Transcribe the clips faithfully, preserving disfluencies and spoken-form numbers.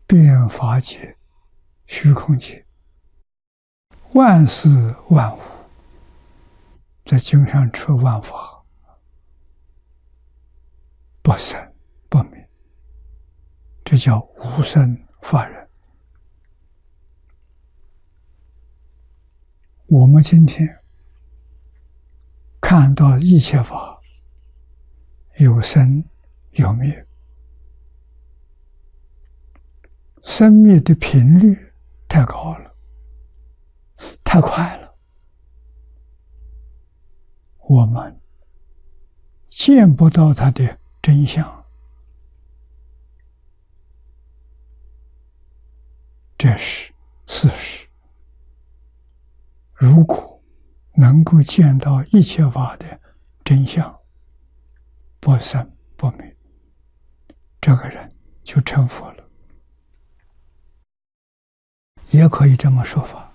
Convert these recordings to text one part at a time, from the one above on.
变法界、虚空界，万事万物，在经上说万法不生不灭，这叫无生法忍。我们今天看到一切法有生有灭，生灭的频率太高了，太快了，我们见不到它的真相。这是事实。如果能够见到一切法的真相，不生不灭，这个人就成佛了。也可以这么说法，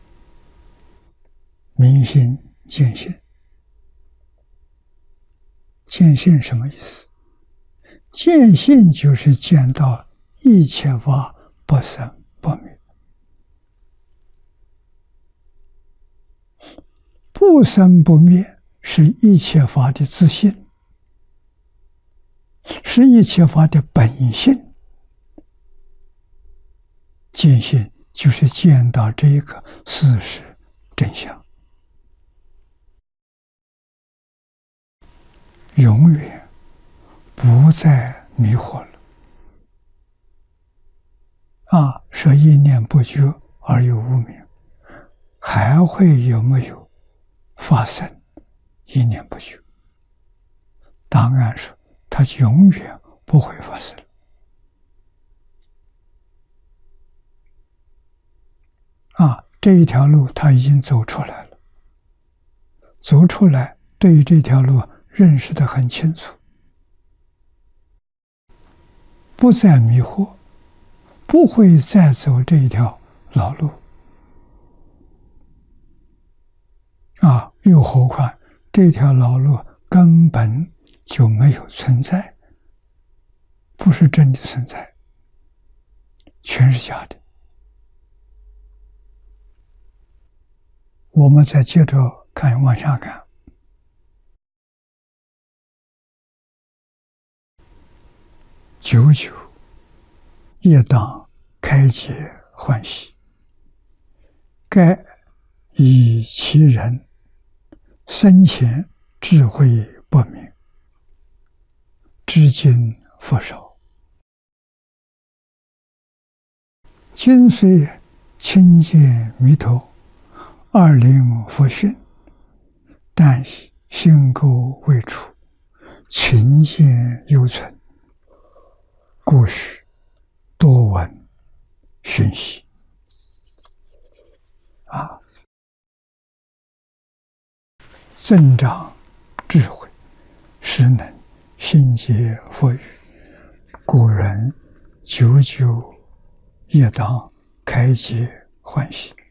明心见性。见性什么意思？见性就是见到一切法不生不灭。不生不灭是一切法的自性，是一切法的本性。见性就是见到这一个事实真相，永远不再迷惑了。啊，说一念不觉而有无明，还会有没有发生一念不觉？答案是它永远不会发生。啊，这一条路他已经走出来了，走出来对于这条路认识得很清楚，不再迷惑，不会再走这一条老路。啊，又何况这条老路根本就没有存在，不是真的存在，全是假的。我们再接着看，往下看。久久业当开解欢喜，盖以其人生前智慧不明，至今佛少。今虽亲见弥陀，二灵佛训，但心垢未除，情见犹存，故须多闻熏习。啊，增长智慧，使能心结佛语。古人久久业当开解欢喜。